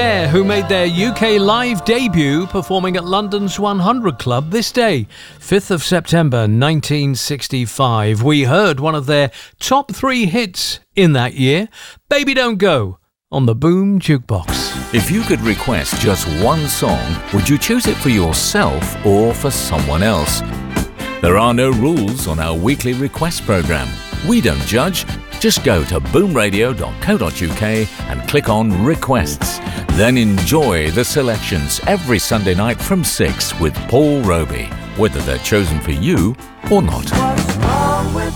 Who made their UK live debut performing at London's 100 Club this day, 5th of September 1965. We heard one of their top 3 hits in that year, Baby Don't Go, on the Boom Jukebox. If you could request just one song, would you choose it for yourself or for someone else? There are no rules on our weekly request programme. We don't judge. Just go to boomradio.co.uk and click on Requests. Then enjoy the selections every Sunday night from 6 with Paul Roby, whether they're chosen for you or not. What's wrong with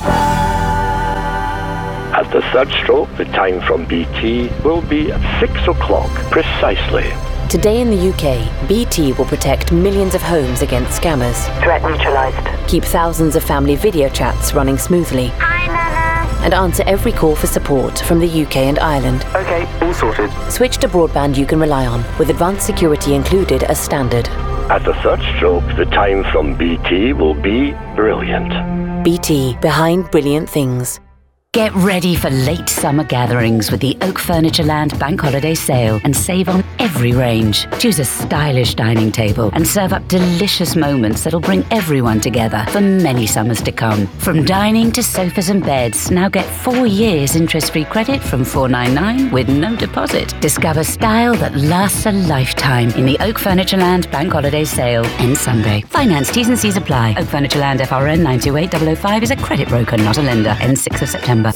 that? At the third stroke, the time from BT will be 6 o'clock precisely. Today in the UK, BT will protect millions of homes against scammers. Threat neutralised. Keep thousands of family video chats running smoothly. Hi, Nana. And answer every call for support from the UK and Ireland. Okay, all sorted. Switch to broadband you can rely on, with advanced security included as standard. At the third stroke, the time from BT will be brilliant. BT, behind brilliant things. Get ready for late summer gatherings with the Oak Furnitureland Bank Holiday Sale and save on every range. Choose a stylish dining table and serve up delicious moments that'll bring everyone together for many summers to come. From dining to sofas and beds, now get 4 years interest-free credit from $4.99 with no deposit. Discover style that lasts a lifetime in the Oak Furnitureland Bank Holiday Sale. Ends Sunday. Finance T's and C's apply. Oak Furnitureland FRN 928005 is a credit broker, not a lender. Ends 6th of September.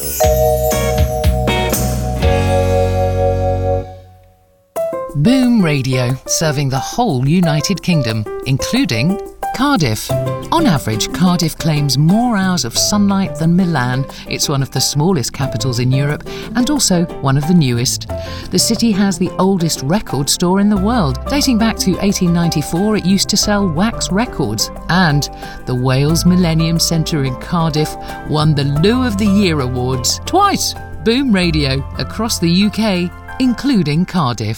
Boom Radio, serving the whole United Kingdom, including Cardiff. On average, Cardiff claims more hours of sunlight than Milan. It's one of the smallest capitals in Europe and also one of the newest. The city has the oldest record store in the world. Dating back to 1894, it used to sell wax records. And the Wales Millennium Centre in Cardiff won the Loo of the Year awards twice. Boom Radio, across the UK, including Cardiff.